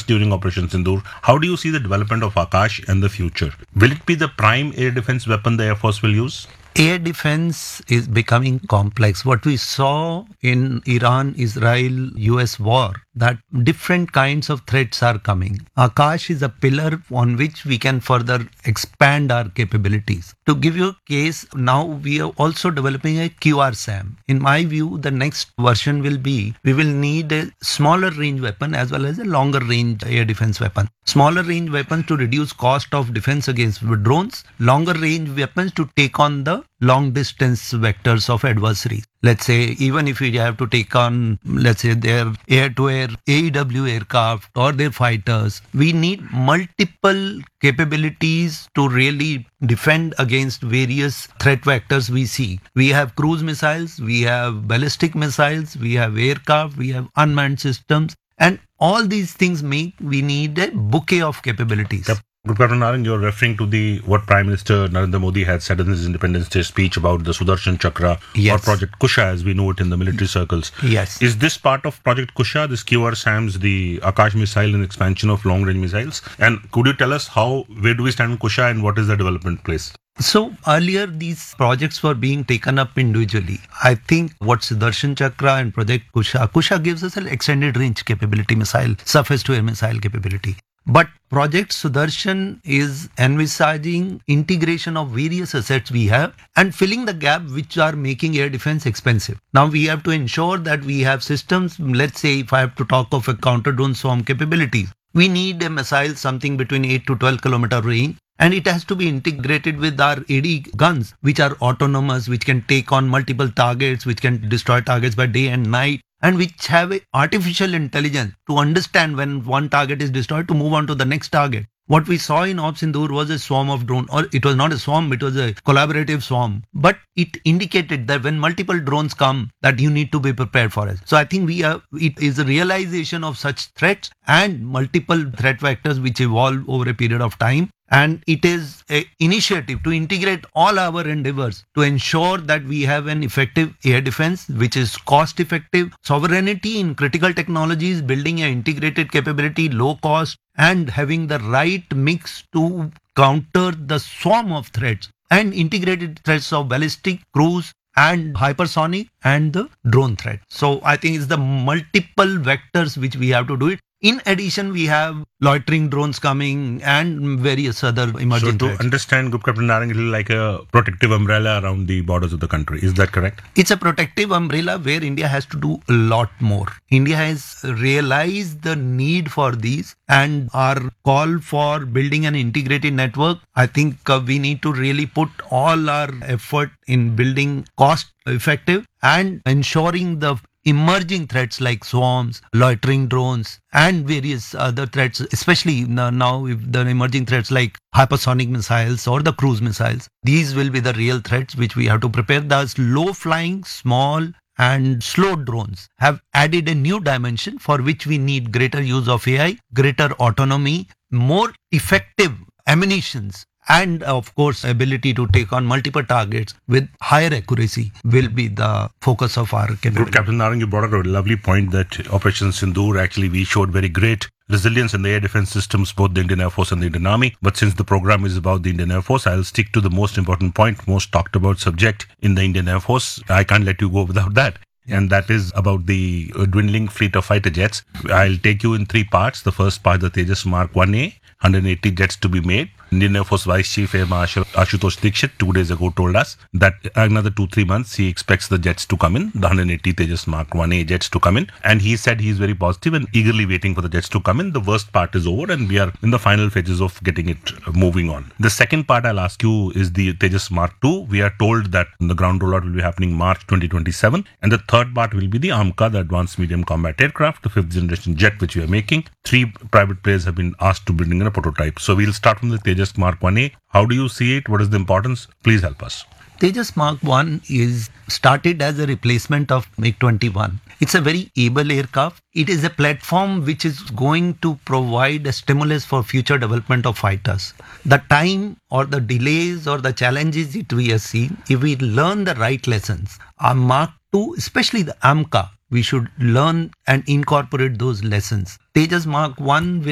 just during Operation Sindoor. How do you see the development of Akash and the future? Will it be the prime air defense weapon the Air Force will use? Air defense is becoming complex. What we saw in Iran-Israel US war, that different kinds of threats are coming. Akash is a pillar on which we can further expand our capabilities. To give you a case, now we are also developing a QRSAM. In my view, the next version will be, we will need a smaller range weapon as well as a longer range air defense weapon. Smaller range weapons to reduce cost of defense against drones, longer range weapons to take on the long distance vectors of adversaries. Let's say, even if we have to take on, let's say, their air-to-air AEW aircraft or their fighters, we need multiple capabilities to really defend against various threat vectors we see. We have cruise missiles, we have ballistic missiles, we have aircraft, we have unmanned systems, and all these things we need a bouquet of capabilities. Yep. Captain Narang, you're referring to what Prime Minister Narendra Modi had said in his Independence Day speech about the Sudarshan Chakra, yes, or Project Kusha as we know it in the military circles. Yes. Is this part of Project Kusha, this QRSAMs, the Akash missile and expansion of long-range missiles? And could you tell us where do we stand on Kusha and what is the development place? So earlier these projects were being taken up individually. I think what Sudarshan Chakra and Project Kusha gives us an extended range capability missile, surface to air missile capability. But Project Sudarshan is envisaging integration of various assets we have and filling the gap which are making air defense expensive. Now we have to ensure that we have systems. Let's say if I have to talk of a counter-drone swarm capabilities, we need a missile something between 8 to 12 kilometer range. And it has to be integrated with our AD guns, which are autonomous, which can take on multiple targets, which can destroy targets by day and night, and which have artificial intelligence to understand when one target is destroyed to move on to the next target. What we saw in Op Sindoor was a swarm of drones, or it was not a swarm, it was a collaborative swarm. But it indicated that when multiple drones come, that you need to be prepared for it. So I think it is a realization of such threats and multiple threat vectors which evolve over a period of time. And it is an initiative to integrate all our endeavors to ensure that we have an effective air defense, which is cost effective, sovereignty in critical technologies, building an integrated capability, low cost, and having the right mix to counter the swarm of threats and integrated threats of ballistic, cruise, and hypersonic and the drone threat. So I think it's the multiple vectors which we have to do it. In addition, we have loitering drones coming and various other emerging threats. So to understand, Group Captain Narang, it is like a protective umbrella around the borders of the country. Is that correct? It's a protective umbrella where India has to do a lot more. India has realized the need for these, and our call for building an integrated network, I think we need to really put all our effort in building cost effective and ensuring the emerging threats like swarms, loitering drones, and various other threats, especially now with the emerging threats like hypersonic missiles or the cruise missiles. These will be the real threats which we have to prepare. Those low-flying, small, and slow drones have added a new dimension for which we need greater use of AI, greater autonomy, more effective ammunitions, and of course ability to take on multiple targets with higher accuracy will be the focus of our capability. Good, Captain Narang, you brought out a lovely point that Operation Sindoor, actually we showed very great resilience in the air defense systems, both the Indian Air Force and the Indian Army. But since the program is about the Indian Air Force, I'll stick to the most important point, most talked about subject in the Indian Air Force. I can't let you go without that. And that is about the dwindling fleet of fighter jets. I'll take you in three parts. The first part, the Tejas Mark 1A, 180 jets to be made. Indian Air Force Vice Chief Air Marshal Ashutosh Dikshit 2 days ago told us that another 2-3 months he expects the jets to come in, the 180 Tejas Mark 1A jets to come in. And he said he is very positive and eagerly waiting for the jets to come in. The worst part is over and we are in the final phases of getting it moving on. The second part I'll ask you is the Tejas Mark 2. We are told that the ground rollout will be happening March 2027. And the third part will be the AMCA, the Advanced Medium Combat Aircraft, the 5th generation jet which we are making. 3 private players have been asked to bring in a prototype. So we'll start from the Tejas Mark 1A. How do you see it? What is the importance? Please help us. Tejas Mark 1 is started as a replacement of MiG-21. It's a very able aircraft. It is a platform which is going to provide a stimulus for future development of fighters. The time or the delays or the challenges that we are seeing, if we learn the right lessons, our Mark 2, especially the AMCA, we should learn and incorporate those lessons. Tejas Mark 1 will